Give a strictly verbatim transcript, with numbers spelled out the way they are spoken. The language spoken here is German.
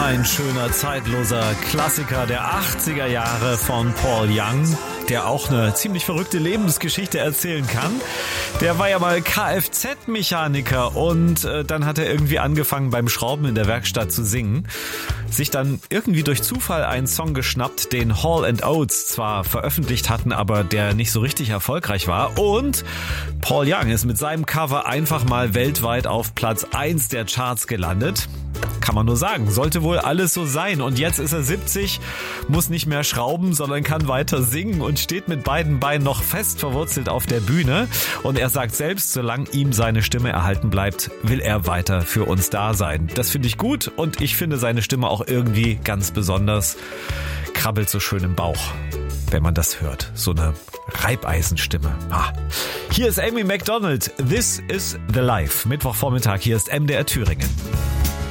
Ein schöner, zeitloser Klassiker der achtziger Jahre von Paul Young, der auch eine ziemlich verrückte Lebensgeschichte erzählen kann. Der war ja mal Kfz-Mechaniker und äh, dann hat er irgendwie angefangen beim Schrauben in der Werkstatt zu singen. Sich dann irgendwie durch Zufall einen Song geschnappt, den Hall and Oates zwar veröffentlicht hatten, aber der nicht so richtig erfolgreich war. Und Paul Young ist mit seinem Cover einfach mal weltweit auf Platz eins der Charts gelandet. Kann man nur sagen, sollte wohl alles so sein. Und jetzt ist er siebzig, muss nicht mehr schrauben, sondern kann weiter singen und steht mit beiden Beinen noch fest verwurzelt auf der Bühne. Und er sagt selbst, solange ihm seine Stimme erhalten bleibt, will er weiter für uns da sein. Das finde ich gut und ich finde seine Stimme auch irgendwie ganz besonders. Krabbelt so schön im Bauch, wenn man das hört. So eine Reibeisenstimme. Ah. Hier ist Amy Macdonald. This is the Life. Mittwochvormittag, hier ist M D R Thüringen.